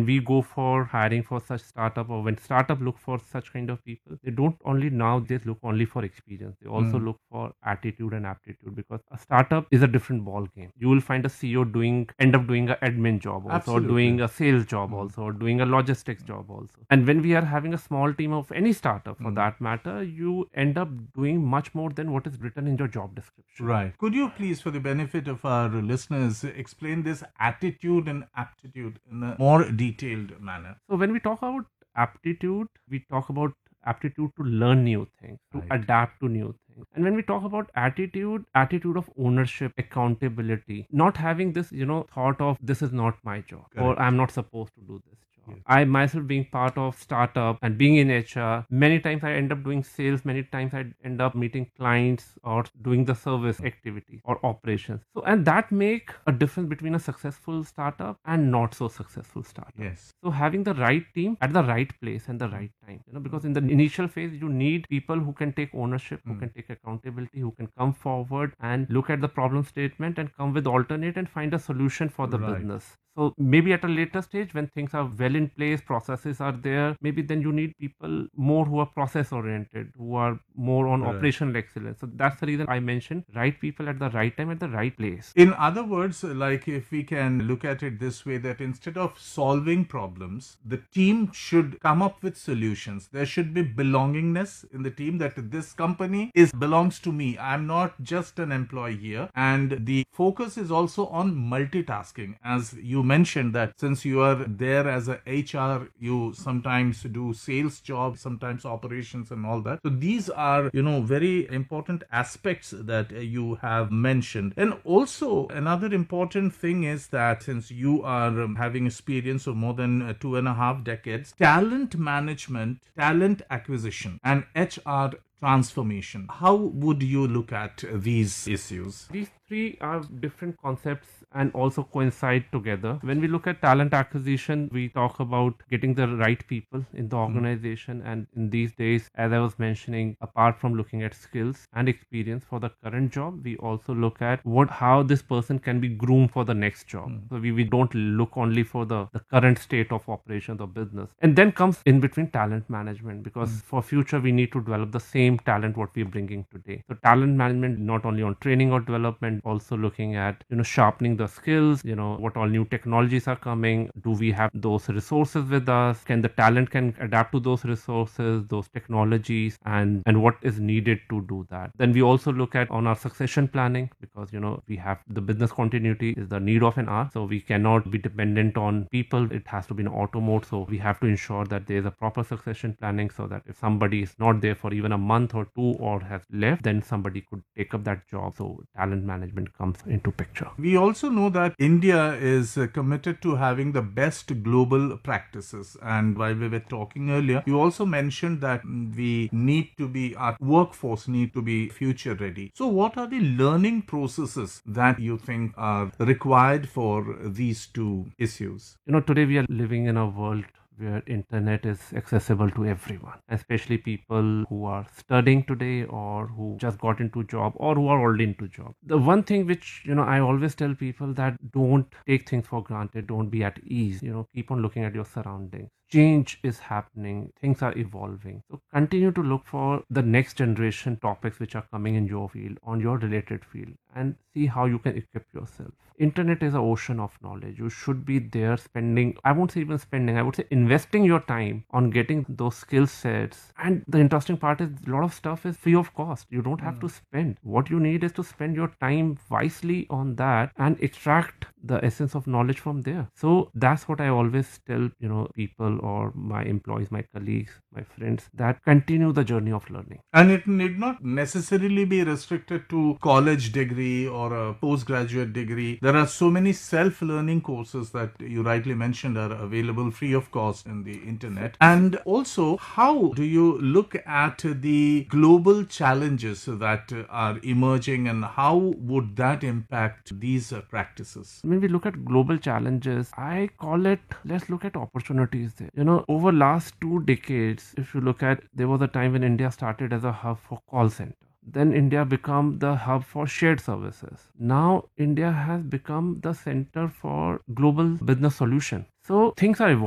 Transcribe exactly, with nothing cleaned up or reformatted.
we go for hiring for such startup, or when startup look for such kind of people, they don't only nowadays look only for experience. They also Mm. look for attitude and aptitude, because a startup is a different ball game. You will find a C E O doing end up doing an admin job also, or Absolutely. doing a sales job Mm. also, or doing a logistics job also. And when we are having a small team of any startup for Mm. that matter, you end up doing much more than what is written in your job description. Right. Could you please, for the benefit of our listeners, explain this attitude and aptitude in a more detailed manner? So when we talk about aptitude, we talk about aptitude to learn new things, to Right. adapt to new things. And when we talk about attitude, attitude of ownership, accountability, not having this, you know, thought of this is not my job, or Correct. I'm not supposed to do this job. Yes. I myself being part of startup and being in H R, many times I end up doing sales, many times I end up meeting clients or doing the service activity or operations. So and that make a difference between a successful startup and not so successful startup. Yes. So having the right team at the right place and the right time, you know, because in the initial phase you need people who can take ownership, who Mm. can take accountability, who can come forward and look at the problem statement and come with alternate and find a solution for the Right. business. So maybe at a later stage when things are well in place, processes are there, maybe then you need people more who are process oriented, who are more on Correct. operational excellence. So that's the reason I mentioned right people at the right time at the right place. In other words, like if we can look at it this way, that instead of solving problems, the team should come up with solutions. There should be belongingness in the team, that this company is belongs to me. I'm not just an employee here. And the focus is also on multitasking. As you mentioned, that since you are there as a H R, you sometimes do sales jobs, sometimes operations and all that. So these are, you know, very important aspects that uh, you have mentioned. And also another important thing is that since you are um, having experience of more than uh, two and a half decades, talent management, talent acquisition, and H R transformation, how would you look at uh, these issues? These three are different concepts and also coincide together. When we look at talent acquisition, we talk about getting the right people in the organization. And in these days, as I was mentioning, apart from looking at skills and experience for the current job, we also look at what how this person can be groomed for the next job. Mm. So we, we don't look only for the, the current state of operations or business. And then comes in between talent management, because Mm. for future we need to develop the same talent what we're bringing today. So talent management not only on training or development, also looking at, you know, sharpening the skills, you know, what all new technologies are coming, do we have those resources with us, can the talent can adapt to those resources, those technologies, and and what is needed to do that. Then we also look at on our succession planning, because, you know, we have the business continuity is the need of an hour, so we cannot be dependent on people. It has to be in auto mode, so we have to ensure that there is a proper succession planning, so that if somebody is not there for even a month or two or has left, then somebody could take up that job. So talent management comes into picture. We also know that India is uh, committed to having the best global practices. And while we were talking earlier, you also mentioned that mm, we need to be, our workforce need to be future ready. So what are the learning processes that you think are required for these two issues? You know, today we are living in a world where internet is accessible to everyone, especially people who are studying today or who just got into job or who are already into job. The one thing which, you know, I always tell people that don't take things for granted, don't be at ease, you know, keep on looking at your surroundings. Change is happening, things are evolving. So continue to look for the next generation topics which are coming in your field, on your related field, and see how you can equip yourself. Internet is an ocean of knowledge. You should be there spending, I won't say even spending, I would say investing your time on getting those skill sets. And the interesting part is a lot of stuff is free of cost. You don't have Mm. to spend. What you need is to spend your time wisely on that and extract the essence of knowledge from there. So that's what I always tell, you know, people or my employees, my colleagues, my friends, that continue the journey of learning. And it need not necessarily be restricted to college degree or a postgraduate degree. There are so many self-learning courses that you rightly mentioned are available free of cost in the internet. And also, how do you look at the global challenges that are emerging, and how would that impact these uh, practices? When we look at global challenges, I call it, let's look at opportunities there. You know, over last two decades, if you look at, there was a time when India started as a hub for call center. Then India became the hub for shared services. Now India has become the center for global business solution. So things are evolving.